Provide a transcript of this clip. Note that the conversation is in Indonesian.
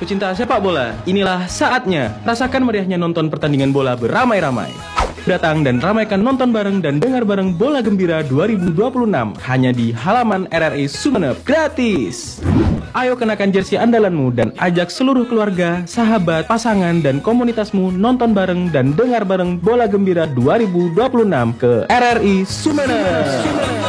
Pecinta sepak bola, inilah saatnya. Rasakan meriahnya nonton pertandingan bola beramai-ramai. Datang dan ramaikan nonton bareng dan dengar bareng Bola Gembira 2026 hanya di halaman RRI Sumeneb, gratis. Ayo kenakan jersey andalanmu dan ajak seluruh keluarga, sahabat, pasangan, dan komunitasmu nonton bareng dan dengar bareng Bola Gembira 2026 ke RRI Sumeneb.